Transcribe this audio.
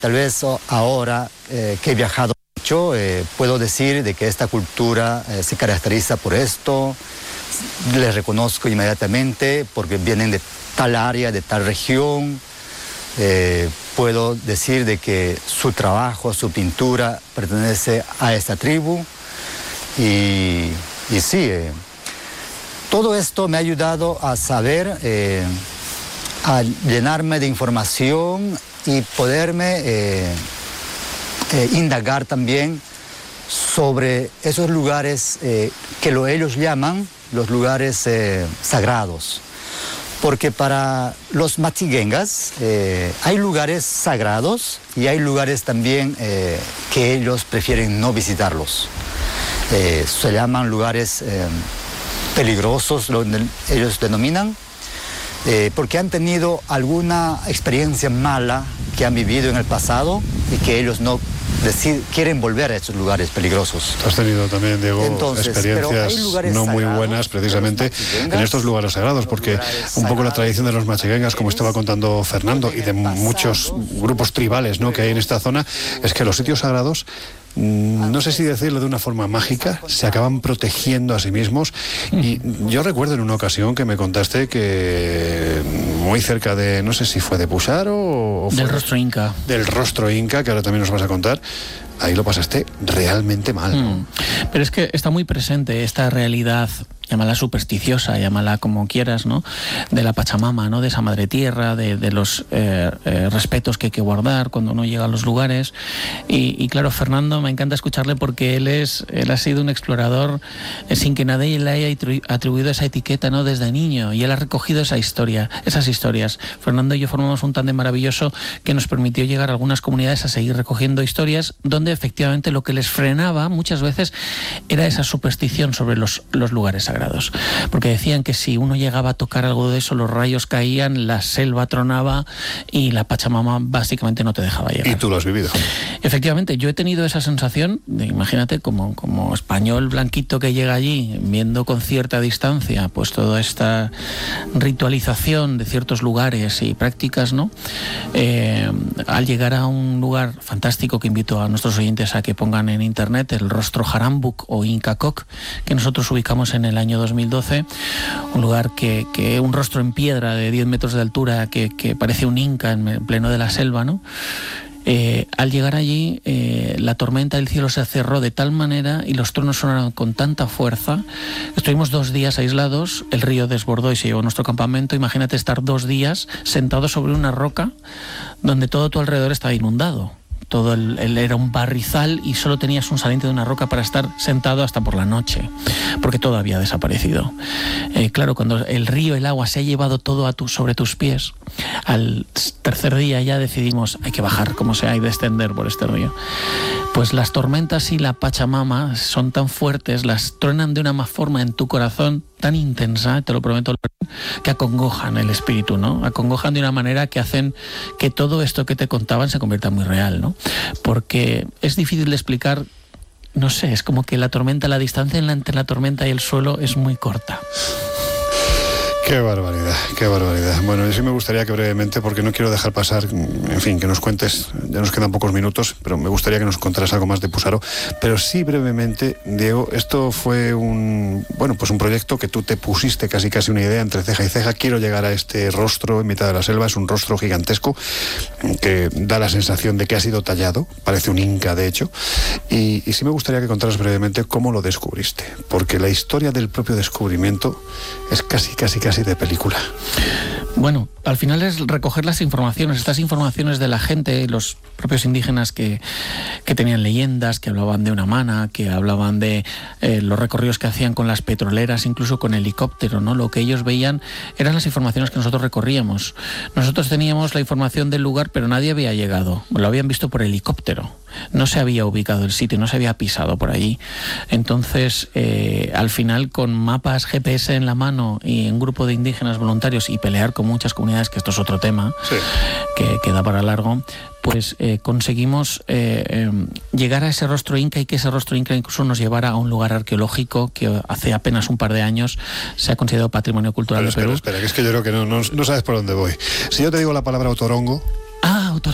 Tal vez ahora que he viajado mucho, puedo decir de que esta cultura se caracteriza por esto. Les reconozco inmediatamente porque vienen de tal área, de tal región. Puedo decir de que su trabajo, su pintura pertenece a esta tribu. Y sí, todo esto me ha ayudado a saber, a llenarme de información y poderme indagar también sobre esos lugares que ellos llaman los lugares sagrados. Porque para los Machigengas hay lugares sagrados y hay lugares también que ellos prefieren no visitarlos. Se llaman lugares peligrosos, donde ellos denominan, porque han tenido alguna experiencia mala que han vivido en el pasado y que ellos no quieren volver a esos lugares peligrosos. Has tenido también, Diego, experiencias no muy buenas precisamente en estos lugares sagrados, porque un poco la tradición de los machigengas, como estaba contando Fernando, y de muchos grupos tribales, ¿no?, que hay en esta zona, es que los sitios sagrados, no sé si decirlo de una forma mágica, se acaban protegiendo a sí mismos. Y yo recuerdo en una ocasión que me contaste que muy cerca de, no sé si fue de Puxaro o del Rostro Inca. Del Rostro Inca, que ahora también nos vas a contar, ahí lo pasaste realmente mal. Pero es que está muy presente esta realidad, llámala supersticiosa, llámala como quieras, ¿no?, de la Pachamama, ¿no?, de esa madre tierra, de los respetos que hay que guardar cuando uno llega a los lugares. Y claro, Fernando, me encanta escucharle porque él ha sido un explorador sin que nadie le haya atribuido esa etiqueta, ¿no?, desde niño, y él ha recogido esas historias. Fernando y yo formamos un tándem maravilloso que nos permitió llegar a algunas comunidades a seguir recogiendo historias donde efectivamente lo que les frenaba muchas veces era esa superstición sobre los lugares sagrados, porque decían que si uno llegaba a tocar algo de eso, los rayos caían, la selva tronaba y la Pachamama básicamente no te dejaba llegar. Y tú lo has vivido. Efectivamente, yo he tenido esa sensación de, imagínate, como español blanquito que llega allí, viendo con cierta distancia pues toda esta ritualización de ciertos lugares y prácticas, ¿no? Al llegar a un lugar fantástico que invito a nuestros oyentes a que pongan en internet, el Rostro Harambuk o Inca Koc, que nosotros ubicamos en el año 2012, un lugar que un rostro en piedra de 10 metros de altura que parece un inca en pleno de la selva, ¿no? Al llegar allí, la tormenta del cielo se cerró de tal manera y los truenos sonaron con tanta fuerza. Estuvimos 2 días aislados, el río desbordó y se llevó a nuestro campamento. Imagínate estar 2 días sentado sobre una roca donde todo tu alrededor estaba inundado. Todo era un barrizal y solo tenías un saliente de una roca para estar sentado hasta por la noche, porque todo había desaparecido. Claro, cuando el río, el agua se ha llevado todo sobre tus pies, al tercer día ya decidimos hay que bajar como sea y descender por este río. Pues las tormentas y la Pachamama son tan fuertes, las truenan de una forma en tu corazón tan intensa, te lo prometo, que acongojan el espíritu, ¿no? Acongojan de una manera que hacen que todo esto que te contaban se convierta muy real, ¿no? Porque es difícil de explicar, no sé, es como que la distancia entre la tormenta y el suelo es muy corta. Qué barbaridad, qué barbaridad. Bueno, yo sí me gustaría que brevemente, porque no quiero dejar pasar, en fin, que nos cuentes, ya nos quedan pocos minutos, pero me gustaría que nos contaras algo más de Puxaro, pero sí brevemente, Diego, esto fue un proyecto que tú te pusiste casi una idea entre ceja y ceja. Quiero llegar a este rostro en mitad de la selva, es un rostro gigantesco que da la sensación de que ha sido tallado, parece un inca de hecho, y sí me gustaría que contaras brevemente cómo lo descubriste, porque la historia del propio descubrimiento es casi de película. Bueno, al final es recoger las informaciones, estas informaciones de la gente, los propios indígenas que tenían leyendas, que hablaban de una mana, que hablaban de los recorridos que hacían con las petroleras, incluso con helicóptero, ¿no? Lo que ellos veían eran las informaciones que nosotros recorríamos. Nosotros teníamos la información del lugar, pero nadie había llegado, lo habían visto por helicóptero. No se había ubicado el sitio, no se había pisado por allí. Entonces, al final, con mapas GPS en la mano y un grupo de indígenas voluntarios y pelear con muchas comunidades, que esto es otro tema, sí, que da para largo, pues conseguimos llegar a ese rostro inca y que ese rostro inca incluso nos llevara a un lugar arqueológico que hace apenas un par de años se ha considerado Patrimonio Cultural de Perú. Espera, que es que yo creo que no sabes por dónde voy. Si yo te digo la palabra otorongo...